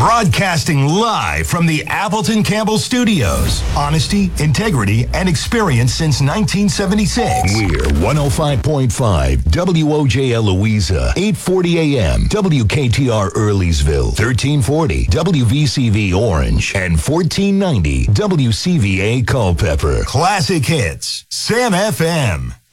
Broadcasting live from the Appleton Campbell Studios. Honesty, integrity, and experience since 1976. We're 105.5 WOJL Louisa, 840 AM, WKTR Earleysville, 1340 WVCV Orange, and 1490 WCVA Culpeper. Classic hits, Sam FM.